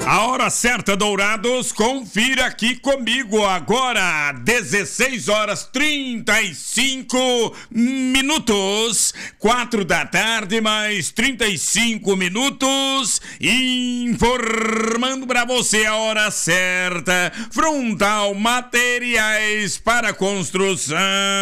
A hora certa, Dourados, confira aqui comigo agora, 16h35, 4 da tarde, mais 35 minutos, informando pra você a hora certa, Frontal Materiais para Construção.